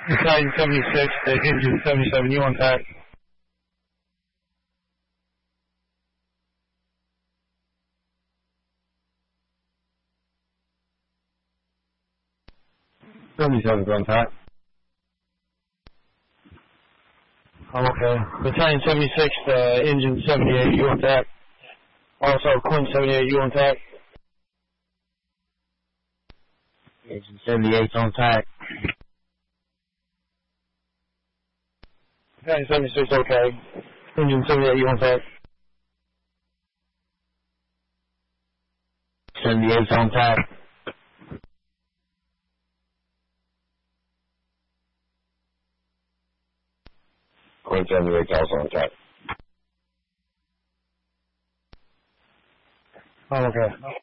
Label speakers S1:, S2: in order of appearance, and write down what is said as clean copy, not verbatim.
S1: Battalion 76 to engine 77, you on tack.
S2: 77's on tack.
S1: Okay. Battalion 76 to engine 78, you on tack. Also, Quinn 78, you on tack.
S2: Engine 78's on tack.
S1: Battalion 76, okay. Engine 78, you on tack.
S2: 78's on tack. Quinn 78's also on tack.
S1: Okay.